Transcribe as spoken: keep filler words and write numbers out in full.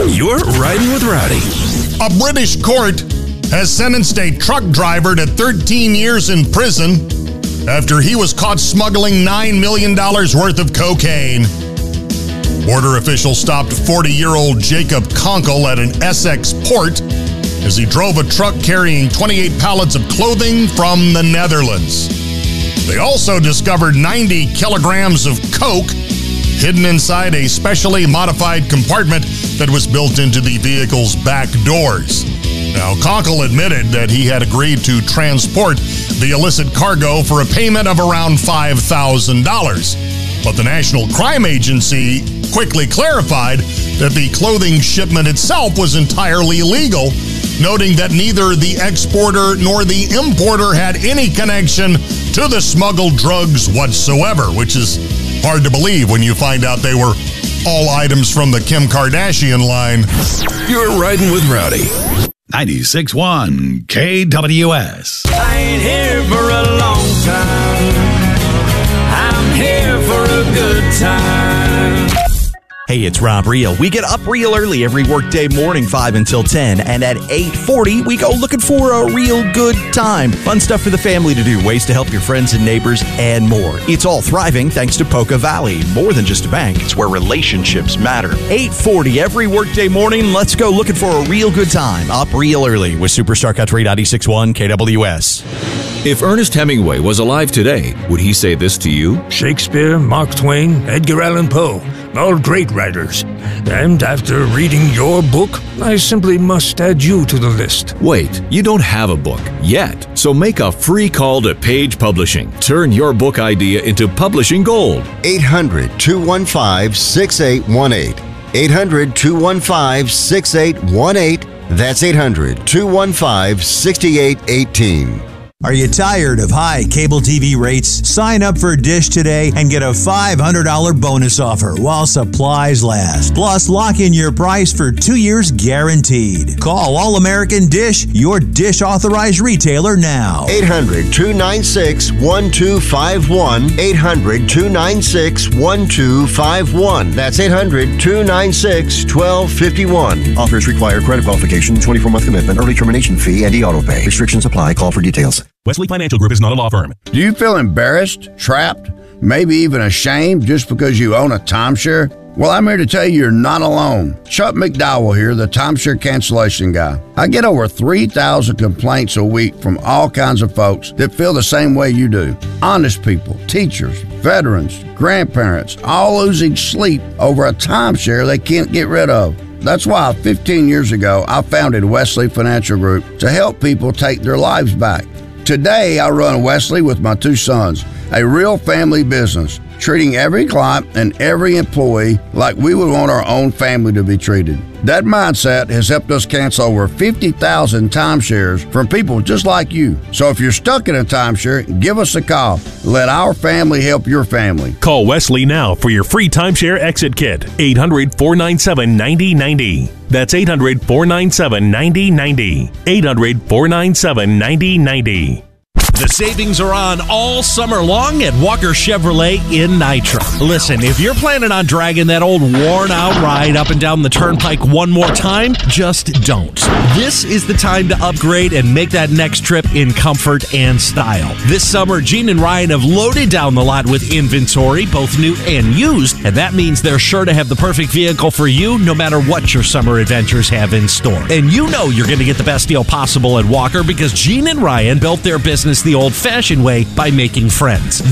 You're riding with Rowdy. A British court has sentenced a truck driver to thirteen years in prison after he was caught smuggling nine million dollars worth of cocaine. Border officials stopped forty-year-old Jacob Konkel at an Essex port as he drove a truck carrying twenty-eight pallets of clothing from the Netherlands. They also discovered ninety kilograms of coke hidden inside a specially modified compartment that was built into the vehicle's back doors. Now, Konkel admitted that he had agreed to transport the illicit cargo for a payment of around five thousand dollars. But the National Crime Agency quickly clarified that the clothing shipment itself was entirely legal, noting that neither the exporter nor the importer had any connection to the smuggled drugs whatsoever, which is hard to believe when you find out they were all items from the Kim Kardashian line. You're riding with Rowdy. ninety-six point one K W S. I ain't here for a long time. I'm here for a good time. Hey, it's Rob Real. We get up real early every workday morning, five until ten, and at eight forty, we go looking for a real good time. Fun stuff for the family to do, ways to help your friends and neighbors, and more. It's all thriving thanks to Poca Valley. More than just a bank, it's where relationships matter. eight forty every workday morning, let's go looking for a real good time. Up real early with Superstar Country ninety-six point one K W S. If Ernest Hemingway was alive today, would he say this to you? Shakespeare, Mark Twain, Edgar Allan Poe, all great writers. And after reading your book, I simply must add you to the list. Wait, you don't have a book yet, so make a free call to Page Publishing. Turn your book idea into publishing gold. eight hundred, two one five, six eight one eight. eight hundred, two one five, six eight one eight. That's eight hundred, two one five, six eight one eight. Are you tired of high cable T V rates? Sign up for Dish today and get a five hundred dollars bonus offer while supplies last. Plus, lock in your price for two years guaranteed. Call All American Dish, your Dish authorized retailer now. eight hundred, two nine six, one two five one. eight hundred, two nine six, one two five one. That's eight hundred, two nine six, one two five one. Offers require credit qualification, twenty-four month commitment, early termination fee, and e-auto pay. Restrictions apply. Call for details. Wesley Financial Group is not a law firm. Do you feel embarrassed, trapped, maybe even ashamed just because you own a timeshare? Well, I'm here to tell you you're not alone. Chuck McDowell here, the timeshare cancellation guy. I get over three thousand complaints a week from all kinds of folks that feel the same way you do. Honest people, teachers, veterans, grandparents, all losing sleep over a timeshare they can't get rid of. That's why fifteen years ago, I founded Wesley Financial Group to help people take their lives back. Today, I run Wesley with my two sons, a real family business, treating every client and every employee like we would want our own family to be treated. That mindset has helped us cancel over fifty thousand timeshares from people just like you. So if you're stuck in a timeshare, give us a call. Let our family help your family. Call Wesley now for your free timeshare exit kit. eight hundred, four nine seven, nine zero nine zero. That's eight hundred, four nine seven, nine zero nine zero. eight hundred, four nine seven, nine zero nine zero. The savings are on all summer long at Walker Chevrolet in Nitro. Listen, if you're planning on dragging that old worn-out ride up and down the turnpike one more time, just don't. This is the time to upgrade and make that next trip in comfort and style. This summer, Gene and Ryan have loaded down the lot with inventory, both new and used, and that means they're sure to have the perfect vehicle for you no matter what your summer adventures have in store. And you know you're going to get the best deal possible at Walker because Gene and Ryan built their business the old-fashioned way by making friends.